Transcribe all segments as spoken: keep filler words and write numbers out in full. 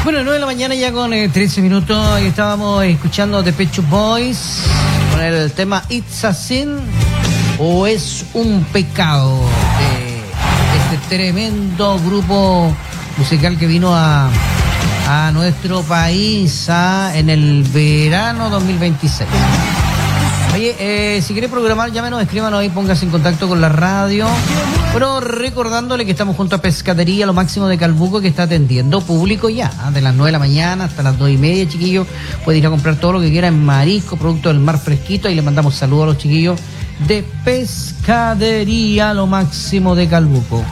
Bueno, nueve de la mañana ya con eh, trece minutos y estábamos escuchando The Pet Shop Boys con el tema It's a Sin o Es un Pecado de este tremendo grupo musical que vino a, a nuestro país a, en el verano dos mil veintiséis. Oye, eh, si quiere programar, llámenos, escríbanos ahí, póngase en contacto con la radio. Bueno, recordándole que estamos junto a Pescadería Lo Máximo de Calbuco, que está atendiendo público ya, ¿eh? De las nueve de la mañana hasta las dos y media, chiquillos. Puede ir a comprar todo lo que quiera en marisco, producto del mar fresquito. Ahí le mandamos saludos a los chiquillos de Pescadería Lo Máximo de Calbuco.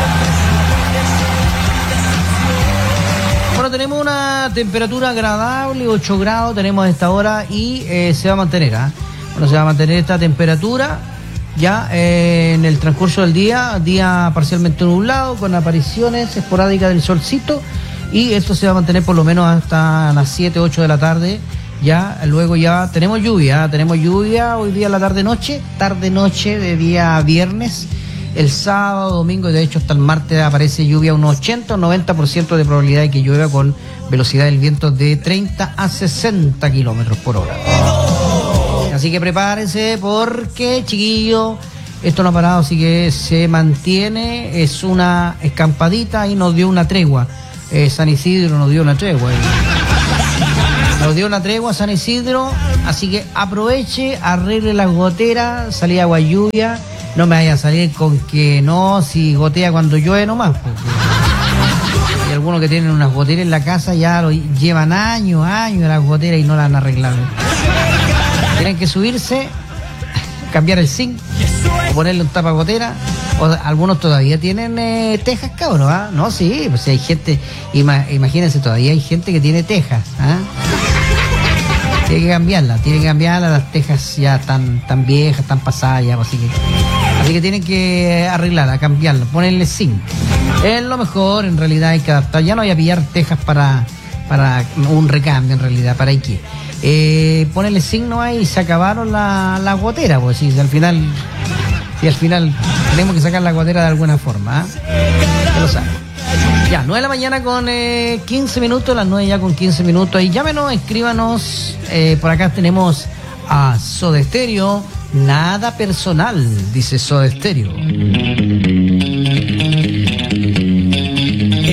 Bueno, tenemos una temperatura agradable, ocho grados tenemos a esta hora y eh, se va a mantener, ¿eh? Bueno, se va a mantener esta temperatura ya eh, en el transcurso del día, día parcialmente nublado, con apariciones esporádicas del solcito, y esto se va a mantener por lo menos hasta las siete, ocho de la tarde. Ya, luego ya tenemos lluvia, tenemos lluvia hoy día en la tarde-noche, tarde-noche de día viernes, el sábado, domingo y de hecho hasta el martes aparece lluvia, un ochenta o noventa por ciento de probabilidad de que llueva con velocidad del viento de treinta a sesenta kilómetros por hora. Así que prepárense porque, chiquillo, esto no ha parado, así que se mantiene, es una escampadita y nos dio una tregua. Eh, San Isidro nos dio una tregua. Eh. Nos dio una tregua San Isidro, así que aproveche, arregle las goteras, salí agua lluvia, no me vaya a salir con que no, si gotea cuando llueve nomás. Porque hay algunos que tienen unas goteras en la casa, ya lo llevan años, años las goteras y no las han arreglado. Tienen que subirse, cambiar el zinc, o ponerle un tapagotera, o algunos todavía tienen eh, tejas, cabros, ¿ah? No, sí, pues hay gente, ima, imagínense, todavía hay gente que tiene tejas, ¿ah? Tiene que cambiarla, tiene que cambiarla, las tejas ya están tan viejas, están pasadas ya, así que, así que tienen que arreglarla, cambiarla, ponerle zinc. Es lo mejor, en realidad hay que adaptar, ya no hay a pillar tejas para, para un recambio, en realidad, para Ikea. Eh, ponerle signo ahí y se acabaron las la goteras, pues si al final, si al final tenemos que sacar la gotera de alguna forma, ¿eh? Ya lo saben. Ya, nueve de la mañana con eh, quince minutos, las nueve ya con quince minutos. Y llámenos, escríbanos. Eh, por acá tenemos a Soda Stereo. Nada personal, dice Soda Stereo.